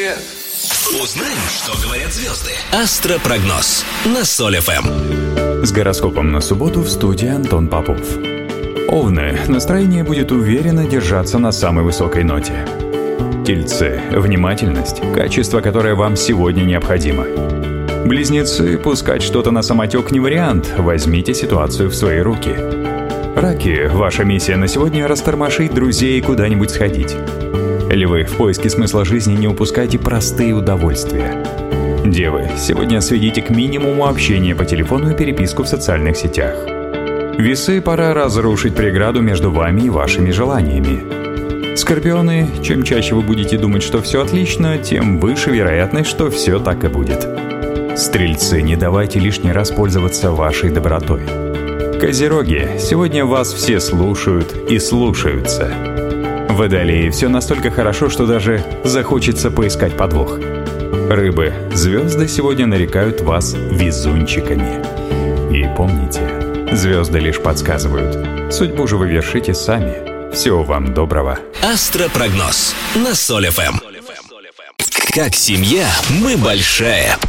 Привет! Узнаем, что говорят звезды. Астропрогноз на Соль ФМ. С гороскопом на субботу в студии Антон Попов. Овны. Настроение будет уверенно держаться на самой высокой ноте. Тельцы. Внимательность. Качество, которое вам сегодня необходимо. Близнецы. Пускать что-то на самотек не вариант. Возьмите ситуацию в свои руки. Раки. Ваша миссия на сегодня — растормошить друзей и куда-нибудь сходить. Львы. В поиске смысла жизни не упускайте простые удовольствия. Девы. Сегодня сведите к минимуму общение по телефону и переписку в социальных сетях. Весы. Пора разрушить преграду между вами и вашими желаниями. Скорпионы. Чем чаще вы будете думать, что все отлично, тем выше вероятность, что все так и будет. Стрельцы. Не давайте лишний раз пользоваться вашей добротой. Козероги. Сегодня вас все слушают и слушаются. Водолеи. Все настолько хорошо, что даже захочется поискать подвох. Рыбы. Звезды сегодня нарекают вас везунчиками. И помните, звезды лишь подсказывают. Судьбу же вы вершите сами. Всего вам доброго. Астропрогноз на Соль ФМ. Как семья, мы большая.